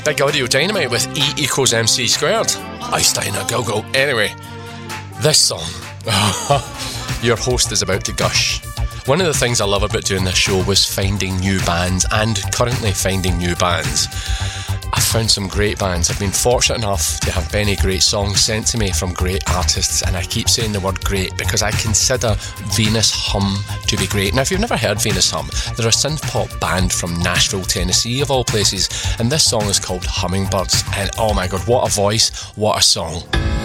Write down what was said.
Big Audio Dynamite with E equals MC squared. Einstein a go-go. Anyway, this song. Your host is about to gush. One of the things I love about doing this show was finding new bands, and currently finding new bands. I've found some great bands. I've been fortunate enough to have many great songs sent to me from great artists, and I keep saying the word great because I consider Venus Hum to be great. Now, if you've never heard Venus Hum, they're a synth-pop band from Nashville, Tennessee, of all places, and this song is called Hummingbirds, and oh my god, what a voice, what a song.